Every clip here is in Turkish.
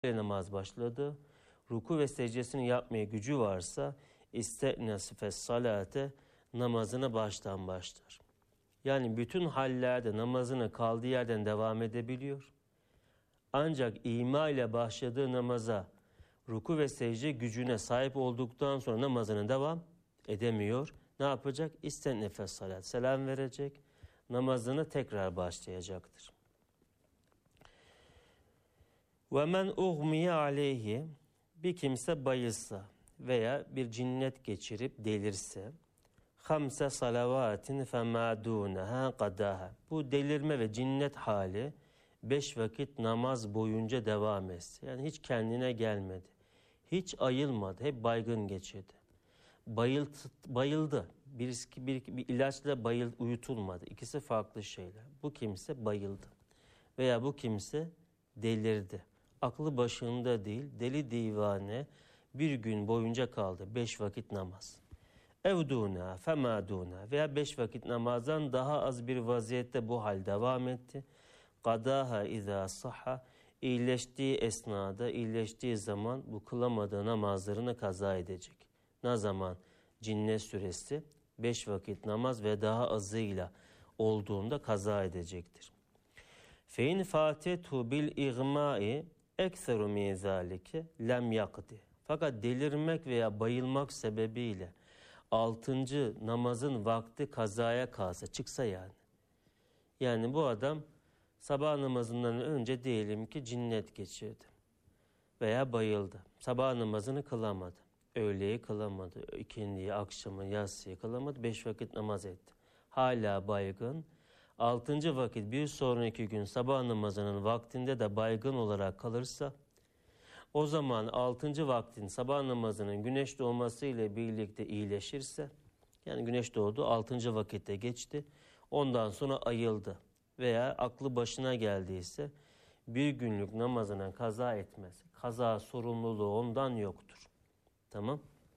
namaz başladı. Ruku ve secdesini yapmaya gücü varsa iste'nese salate, namazını baştan başlar. Yani bütün hallerde namazını kaldığı yerden devam edebiliyor. Ancak ima ile başladığı namaza ruku ve secde gücüne sahip olduktan sonra namazını devam edemiyor. Ne yapacak? İste'nese salat, selam verecek. Namazını tekrar başlayacaktır. وَمَنْ اُغْمِيَ عَلَيْهِ, bir kimse bayılsa veya bir cinnet geçirip delirse, خَمْسَ صَلَوَاتٍ فَمَا دُونَهَا قَدَاهَا, bu delirme ve cinnet hali 5 vakit namaz boyunca devam etti. Yani hiç kendine gelmedi. Hiç ayılmadı. Hep baygın geçirdi. Bayıldı. Bir ilaçla uyutulmadı. İkisi farklı şeyler. Bu kimse bayıldı. Veya bu kimse delirdi. Aklı başında değil, deli divane bir gün boyunca kaldı. 5 vakit namaz. Evduna, femaduna, veya 5 vakit namazdan daha az bir vaziyette bu hal devam etti. Qadaha izâ sahha, iyileştiği esnada, iyileştiği zaman bu kılamadığı namazlarını kaza edecek. Ne zaman? Cinnet süresi 5 vakit namaz ve daha azıyla olduğunda kaza edecektir. Fein fatetu bil igmai ekseru min zalike lem yakdi. Fakat delirmek veya bayılmak sebebiyle 6. namazın vakti kazaya kalsa, çıksa yani. Yani bu adam sabah namazından önce diyelim ki cinnet geçirdi veya bayıldı. Sabah namazını kılamadı. Öğleyi kılamadı. İkindiyi, akşamı, yatsıyı kılamadı. 5 vakit namaz etti. Hala baygın. 6. vakit bir sonraki gün sabah namazının vaktinde de baygın olarak kalırsa, o zaman 6. vaktin sabah namazının güneş doğması ile birlikte iyileşirse, yani güneş doğdu 6. vakitte geçti, ondan sonra ayıldı veya aklı başına geldiyse bir günlük namazına kaza etmez. Kaza sorumluluğu ondan yoktur. Tamam.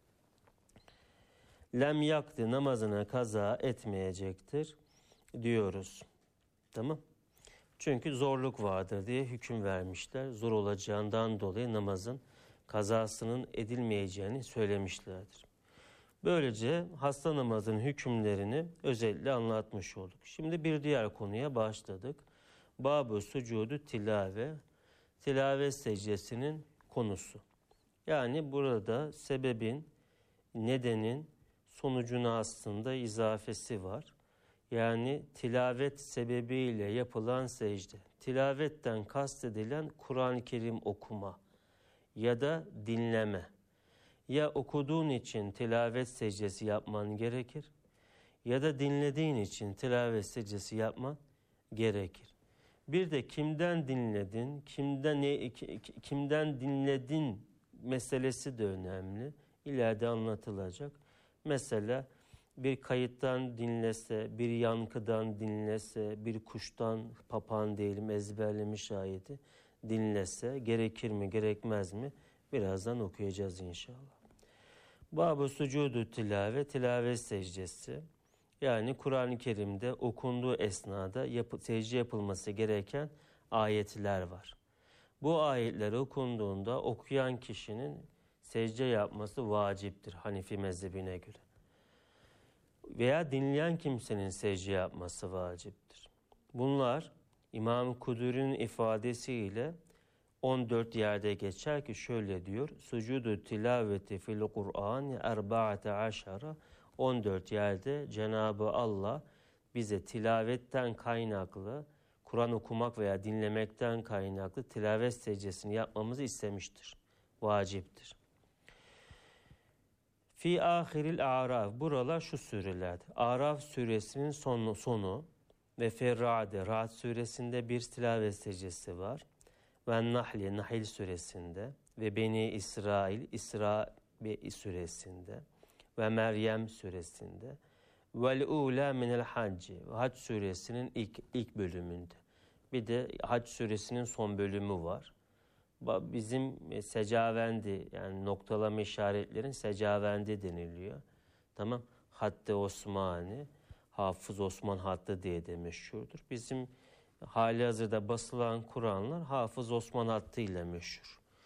Lem yakti, namazına kaza etmeyecektir diyoruz. Tamam. Çünkü zorluk vardır diye hüküm vermişler. Zor olacağından dolayı namazın kazasının edilmeyeceğini söylemişlerdir. Böylece hasta namazın hükümlerini özellikle anlatmış olduk. Şimdi bir diğer konuya başladık. Bab-ı sucudu tilave, tilavet secdesinin konusu. Yani burada sebebin, nedenin, sonucuna aslında izafesi var. Yani tilavet sebebiyle yapılan secde. Tilavetten kastedilen Kur'an-ı Kerim okuma ya da dinleme. Ya okuduğun için tilavet secdesi yapman gerekir ya da dinlediğin için tilavet secdesi yapman gerekir. Bir de kimden dinledin, kimden dinledin meselesi de önemli. İleride anlatılacak. Mesela bir kayıttan dinlese, bir yankıdan dinlese, bir kuştan, papağan diyelim ezberlemiş ayeti dinlese gerekir mi, gerekmez mi? Birazdan okuyacağız inşallah. Bab-ı sucudu tilave, tilavet secdesi. Yani Kur'an-ı Kerim'de okunduğu esnada secde yapılması gereken ayetler var. Bu ayetler okunduğunda okuyan kişinin secde yapması vaciptir Hanefi mezhebine göre. Veya dinleyen kimsenin secde yapması vaciptir. Bunlar İmam Kuduri'nin ifadesiyle 14 yerde geçer ki şöyle diyor. Sucudu tilaveti fil Kur'an 14, 14 yerde Cenab-ı Allah bize tilavetten kaynaklı, Kur'an okumak veya dinlemekten kaynaklı tilavet secdesini yapmamızı istemiştir. Vaciptir. Fi ahiril araf, buralar şu sureler. Araf suresinin sonu ve Ferra'de, Ra'd suresinde bir tilavet secdesi var. Ve Nahl suresinde ve Beni İsrail, İsra suresinde ve Meryem suresinde vel ula minel hacci, Hac suresinin ilk bölümünde. Bir de Hac suresinin son bölümü var. Bizim secavendi, yani noktalama işaretlerin secavendi deniliyor. Tamam. Hatta Osmani, Hafız Osman hattı diye de meşhurdur. Bizim hali hazırda basılan Kur'anlar Hafız Osman hattı ile meşhur.